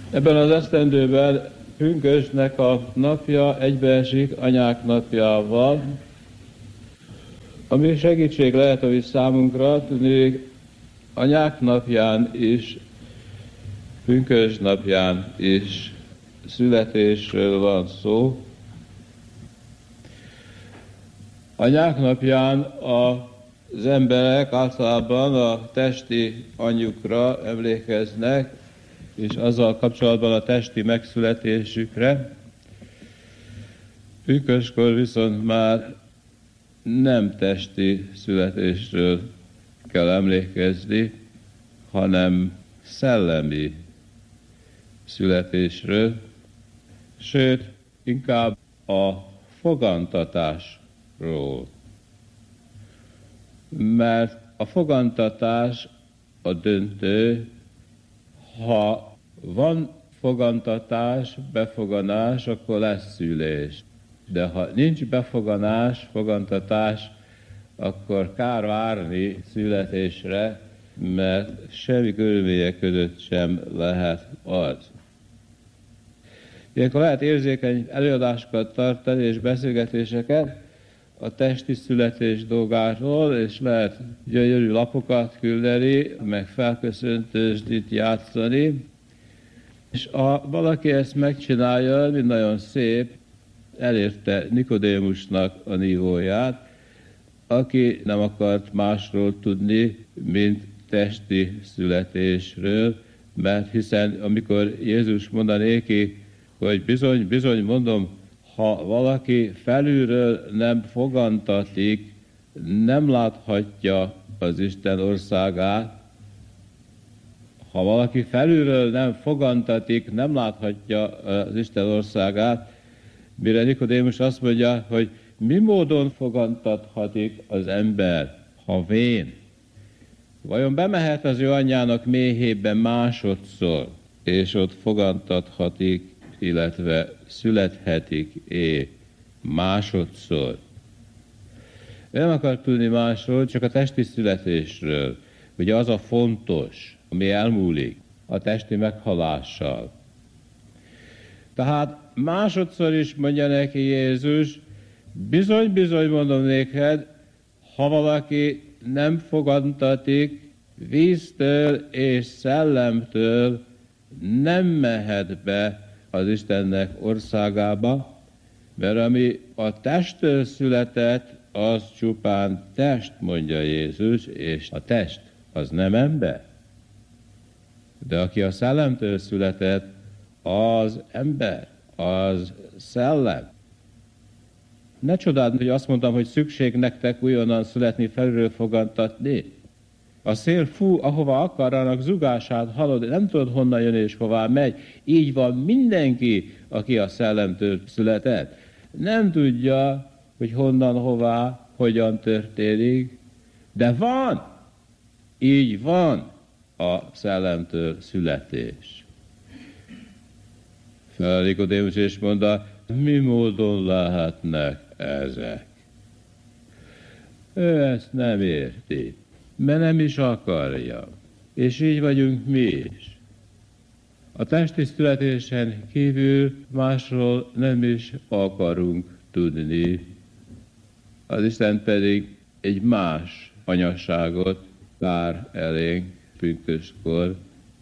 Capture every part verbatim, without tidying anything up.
Ebben az esztendőben pünkösdnek a napja egybeesik anyák napjával, ami segítség lehet, hogy számunkra tudni anyák napján is, pünkösd napján is születésről van szó. Anyák napján az emberek általában a testi anyjukra emlékeznek, és azzal kapcsolatban a testi megszületésükre. Pünkösdkor viszont már nem testi születésről kell emlékezni, hanem szellemi születésről, sőt, inkább a fogantatásról. Mert a fogantatás a döntő, ha van fogantatás, befoganás, akkor lesz szülés. De ha nincs befoganás, fogantatás, akkor kár várni születésre, mert semmi körülmények között sem lehet az. Ilyenkor lehet érzékeny előadásokat tartani és beszélgetéseket a testi születés dolgáról, és lehet gyönyörű lapokat küldeni, meg felköszöntősdit játszani. És ha valaki ezt megcsinálja, mind nagyon szép, elérte Nikodémusnak a nívóját, aki nem akart másról tudni, mint testi születésről, mert hiszen amikor Jézus mondanéki, hogy bizony, bizony mondom, ha valaki felülről nem fogantatik, nem láthatja az Isten országát. Ha valaki felülről nem fogantatik, nem láthatja az Isten országát, mire Nikodémus azt mondja, hogy mi módon fogantathatik az ember, ha vén? Vajon bemehet az ő anyjának méhébe másodszor, és ott fogantathatik, illetve születhetik-é másodszor? Nem akar tudni másról, csak a testi születésről. Ugye az a fontos, ami elmúlik a testi meghalással. Tehát másodszor is mondja neki Jézus, bizony, bizony mondom néked, ha valaki nem fogantatik víztől és szellemtől, nem mehet be az Istennek országába, mert ami a testtől született, az csupán test, mondja Jézus, és a test az nem ember. De aki a szellemtől született, az ember, az szellem. Ne csodáld, hogy azt mondtam, hogy szükség nektek újonnan születni, felülről fogantatni. A szél fú, ahova akar, annak zugását hallod, nem tudod honnan jön és hová megy. Így van mindenki, aki a szellemtől született. Nem tudja, hogy honnan, hová, hogyan történik, de van. Így van a szellemtől születés. Fel Nikodémus és mondta, mi módon lehetnek ezek? Ő ezt nem érti, mert nem is akarja. És így vagyunk mi is. A testi születésen kívül másról nem is akarunk tudni. Az Isten pedig egy más anyasságot tár elénk pünkösdkor.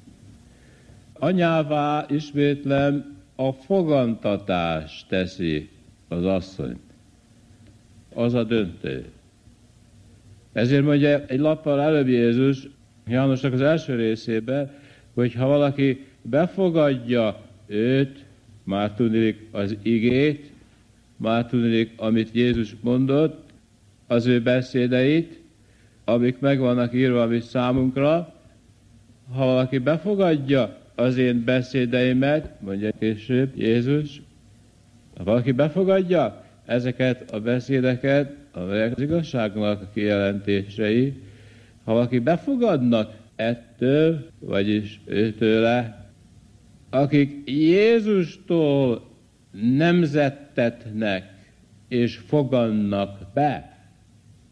Anyává, ismétlem, a fogantatás teszi az asszonyt. Az a döntő. Ezért mondja egy lappal előbb Jézus, Jánosnak az első részében, hogy ha valaki befogadja őt, már tudnék az igét, már tudnék, amit Jézus mondott, az ő beszédeit, amik meg vannak írva mi számunkra, ha valaki befogadja az én beszédeimet, mondja később Jézus, ha valaki befogadja ezeket a beszédeket, amelyek az igazságnak a kijelentései, ha valaki befogadnak ettől, vagyis őtőle, akik Jézustól nemzettetnek és fogannak be,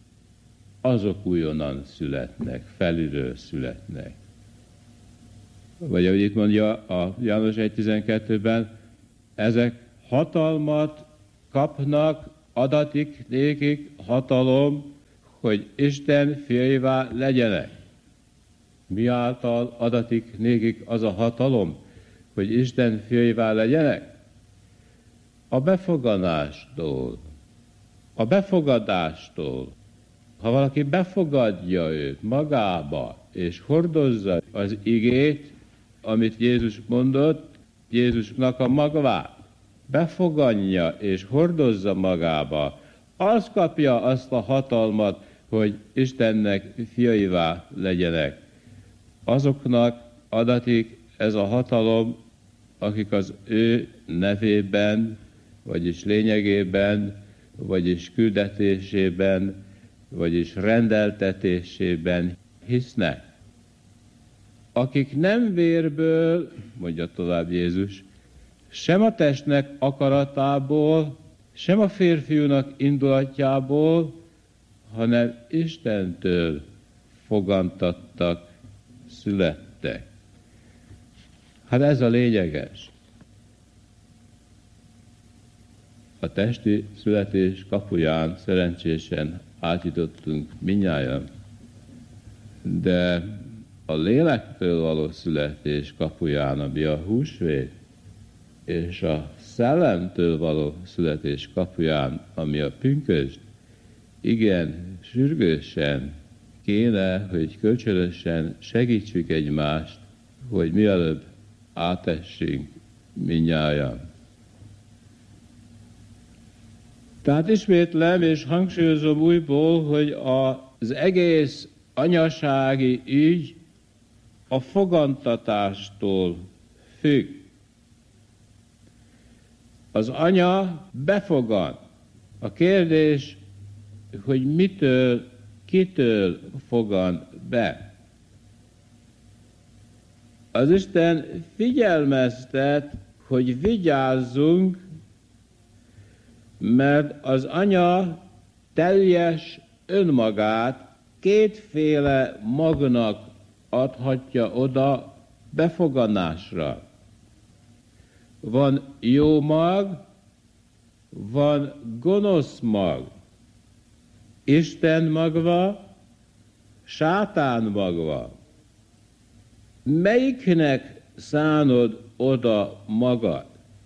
azok újonnan születnek, felülről születnek. Vagy ahogy itt mondja a János egy tizenkettőben, ezek hatalmat kapnak, adatik nékik hatalom, hogy Isten fiaivá legyenek. Mi által adatik nékik az a hatalom, hogy Isten fiaivá legyenek? A befogadástól. A befogadástól. Ha valaki befogadja őt magába, és hordozza az igét, amit Jézus mondott, Jézusnak a magvát, befogadja és hordozza magába, az kapja azt a hatalmat, hogy Istennek fiaivá legyenek. Azoknak adatik ez a hatalom, akik az ő nevében, vagyis lényegében, vagyis küldetésében, vagyis rendeltetésében hisznek. Akik nem vérből, mondja tovább Jézus, sem a testnek akaratából, sem a férfiúnak indulatjából, hanem Istentől fogantattak, születtek. Hát ez a lényeges. A testi születés kapuján szerencsésen átjutottunk mindnyájan, de a lélektől való születés kapuján, ami a húsvét, és a szellemtől való születés kapuján, ami a pünkösd, igen, sürgősen kéne, hogy kölcsönösen segítsük egymást, hogy mielőbb átessünk mindnyájan. Tehát ismétlem és hangsúlyozom újból, hogy az egész anyasági ügy a fogantatástól függ. Az anya befogad. A kérdés, hogy mitől, kitől fogad be. Az Isten figyelmeztet, hogy vigyázzunk, mert az anya teljes önmagát kétféle magnak adhatja oda befogadásra. Van jó mag, van gonosz mag. Isten magva, sátán magva. Melyiknek szánod oda magad?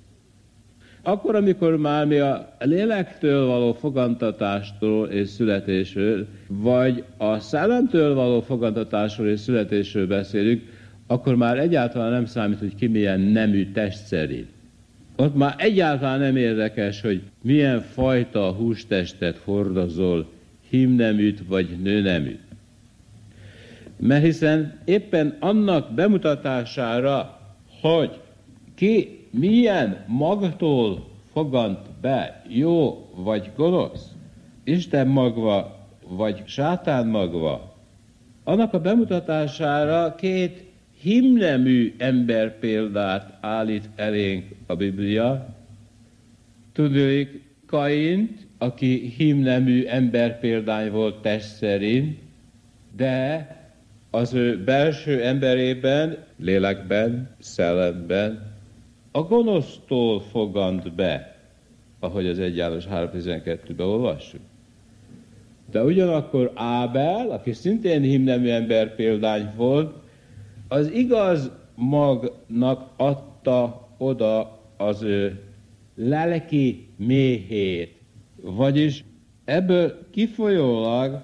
Akkor, amikor már mi a lélektől való fogantatástól és születésről, vagy a szellemtől való fogantatásról és születésről beszélünk, akkor már egyáltalán nem számít, hogy ki milyen nemű test szerint. Ott már egyáltalán nem érdekes, hogy milyen fajta hústestet hordozol, hímneműt vagy nőneműt. Mert hiszen éppen annak bemutatására, hogy ki milyen magtól fogant be, jó vagy gonosz, Isten magva vagy sátán magva, annak a bemutatására két hímnemű ember példát állít elénk a Biblia. Tudjuk Kaint, aki hímnemű ember példány volt test szerint, de az ő belső emberében, lélekben, szellemben a gonosztól fogant be, ahogy az egy János három tizenkettőben olvassuk. De ugyanakkor Ábel, aki szintén hímnemű ember példány volt, az igaz magnak adta oda az ő lelki méhét. Vagyis ebből kifolyólag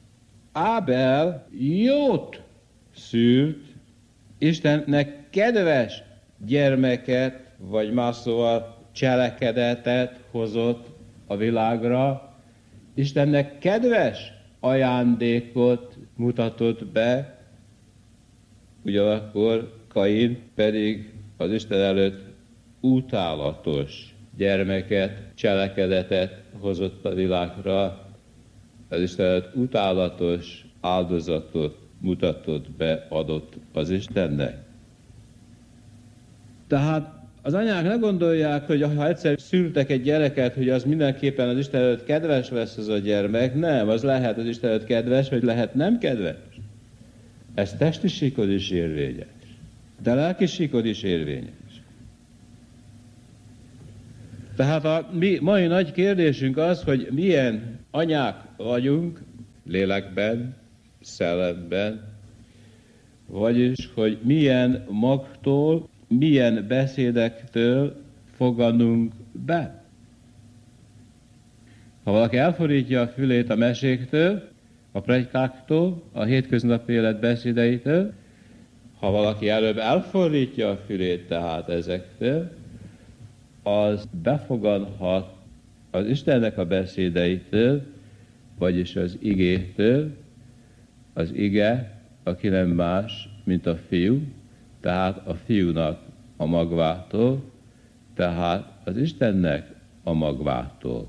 Ábel jót szült, Istennek kedves gyermeket, vagy más szóval cselekedetet hozott a világra, Istennek kedves ajándékot mutatott be, ugyanakkor Kain pedig az Isten előtt utálatos gyermeket, cselekedetet hozott a világra, az Isten előtt utálatos áldozatot mutatott be, adott az Istennek. Tehát az anyák ne gondolják, hogy ha egyszer szültek egy gyereket, hogy az mindenképpen az Isten előtt kedves lesz az a gyermek. Nem, az lehet az Isten előtt kedves, vagy lehet nem kedves. Ez testi síkon is érvényes. de lelki síkod is érvényes. Tehát a mi mai nagy kérdésünk az, hogy milyen anyák vagyunk lélekben, szellemben, vagyis, hogy milyen magtól, milyen beszédektől fogadunk be. Ha valaki elfordítja a fülét a meséktől, a pletykáktól, a hétköznapi élet beszédeitől, ha valaki előbb elfordítja a fülét tehát ezektől, az befogadhat az Istennek a beszédeitől, vagyis az igétől. Az ige, aki nem más, mint a fiú, tehát a fiúnak a magvától, tehát az Istennek a magvától.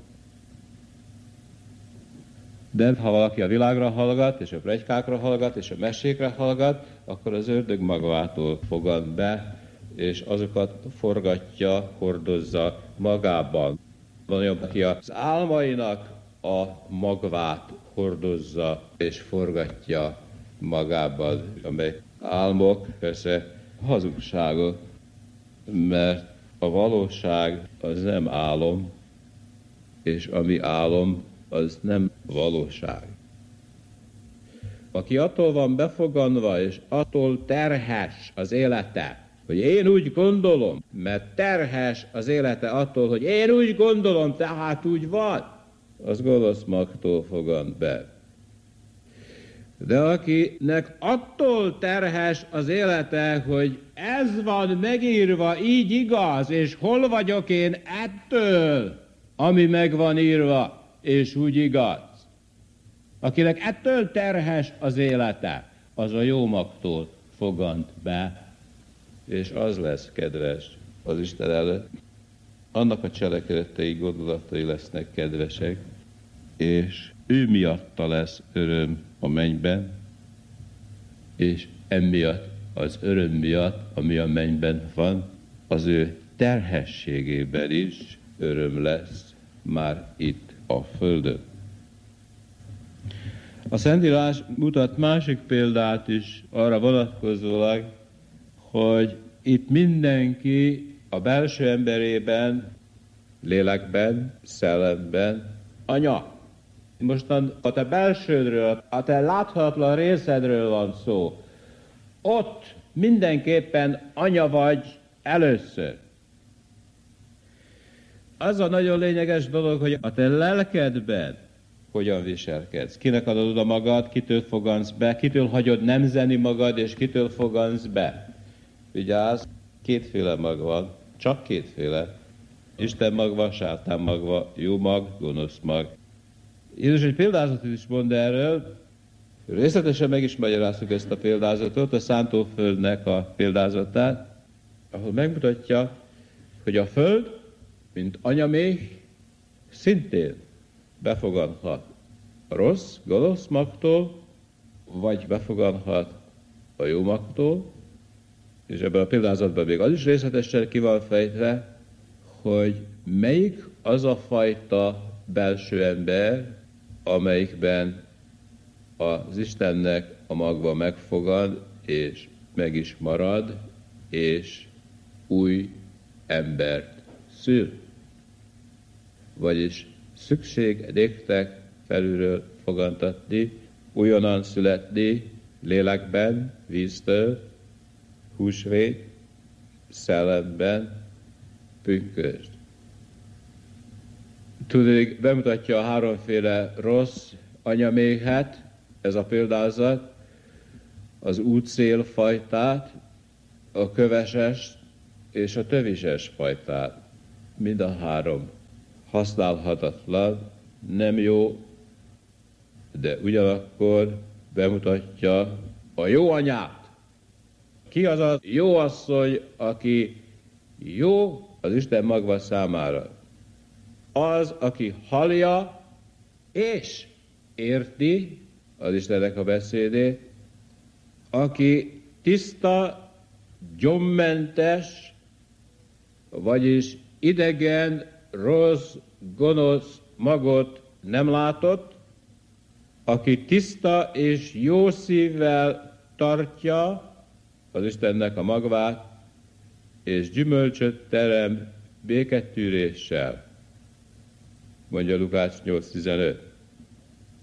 De ha valaki a világra hallgat, és a pletykákra hallgat, és a mesékre hallgat, akkor az ördög magvától fogad be, és azokat forgatja, hordozza magában. Van olyan, aki az álmainak a magvát hordozza és forgatja magában, amely álmok persze hazugságok, mert a valóság az nem álom, és ami álom, az nem valóság. Aki attól van befoganva, és attól terhes az élete, hogy én úgy gondolom, mert terhes az élete attól, hogy én úgy gondolom, tehát úgy van, az gonosz magtól fogad be. De akinek attól terhes az élete, hogy ez van megírva, így igaz, és hol vagyok én ettől, ami meg van írva, és úgy igaz. Akinek ettől terhes az élete, az a jó magtól fogant be, és az lesz kedves az Isten előtt. Annak a cselekedetei, gondolatai lesznek kedvesek, és ő miatta lesz öröm a mennyben, és emiatt, az öröm miatt, ami a mennyben van, az ő terhességében is öröm lesz már itt a földön. A Szentírás mutat másik példát is arra vonatkozólag, hogy itt mindenki a belső emberében, lélekben, szellemben anya. Mostan a te belsődről, a te láthatatlan részedről van szó. Ott mindenképpen anya vagy először. Az a nagyon lényeges dolog, hogy a te lelkedben hogyan viselkedsz. Kinek adod oda magad, kitől fogansz be, kitől hagyod nemzeni magad, és kitől fogansz be. Vigyázz, kétféle mag van, csak kétféle. Isten magva, sátán magva, jó mag, gonosz mag. Jézus egy példázatot is mond erről. Részletesen meg is magyaráztuk ezt a példázatot, a szántóföldnek a példázatát, ahol megmutatja, hogy a föld, mint anyaméh, szintén befogadhat a rossz, gonosz magtól, vagy befogadhat a jó magtól, és ebben a példázatban még az is részletesen ki van fejtve, hogy melyik az a fajta belső ember, amelyikben az Istennek a magva megfogad, és meg is marad, és új embert szül. Vagyis szükség néktek felülről fogantatni, újonnan születni, lélekben, víztől, húsvét, szellemben, pünkösd. Tudnék, bemutatja a háromféle rossz anyaméhet, ez a példázat, az útszél fajtát, a köveses és a tövises fajtát. Mind a három használhatatlan, nem jó, de ugyanakkor bemutatja a jó anyát. Ki az a jó asszony, aki jó az Isten magva számára? Az, aki hallja és érti az Istennek a beszédét, aki tiszta, gyommmentes, vagyis idegen, rossz, gonosz magot nem látott, aki tiszta és jó szívvel tartja az Istennek a magvát, és gyümölcsöt terem béketűréssel, mondja Lukács nyolc tizenöt.